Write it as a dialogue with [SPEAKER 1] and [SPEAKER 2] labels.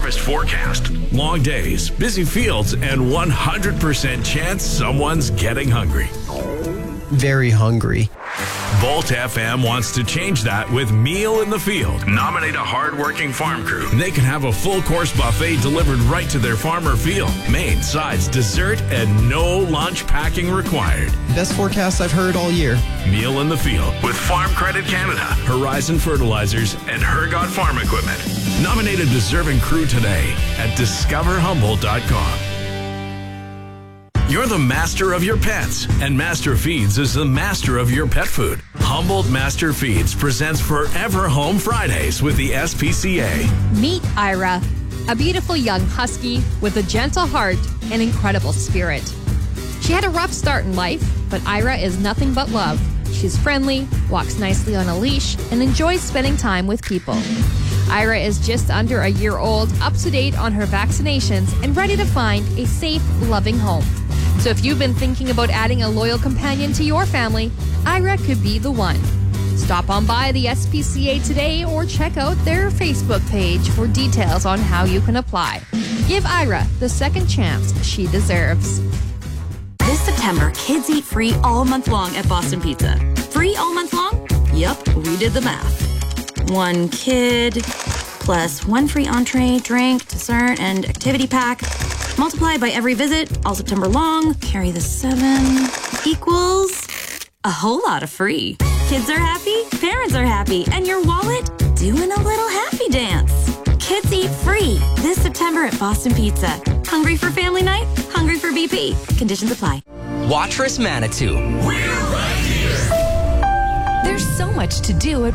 [SPEAKER 1] harvest forecast. Long days, busy fields, and 100% chance someone's getting hungry.
[SPEAKER 2] Very hungry.
[SPEAKER 1] Volt FM wants to change that with Meal in the Field. Nominate a hard-working farm crew. They can have a full-course buffet delivered right to their farm or field. Main, sides, dessert, and no lunch packing required.
[SPEAKER 2] Best forecast I've heard all year.
[SPEAKER 1] Meal in the Field with Farm Credit Canada, Horizon Fertilizers, and Hergot Farm Equipment. Nominate a deserving crew today at discoverhumboldt.com. You're the master of your pets, and Master Feeds is the master of your pet food. Humboldt Master Feeds presents Forever Home Fridays with the SPCA.
[SPEAKER 3] Meet Ira, a beautiful young husky with a gentle heart and incredible spirit. She had a rough start in life, but Ira is nothing but love. She's friendly, walks nicely on a leash, and enjoys spending time with people. Ira is just under a year old, up to date on her vaccinations, and ready to find a safe, loving home. So if you've been thinking about adding a loyal companion to your family, Ira could be the one. Stop on by the SPCA today or check out their Facebook page for details on how you can apply. Give Ira the second chance she deserves.
[SPEAKER 4] This September, kids eat free all month long at Boston Pizza. Free all month long? Yup, we did the math. One kid plus one free entree, drink, dessert, and activity pack. Multiply by every visit, all September long, carry the 7, equals a whole lot of free. Kids are happy, parents are happy, and your wallet doing a little happy dance. Kids eat free this September at Boston Pizza. Hungry for family night? Hungry for BP. Conditions apply.
[SPEAKER 5] Watrous Manitou.
[SPEAKER 6] We're right here.
[SPEAKER 7] There's so much to do at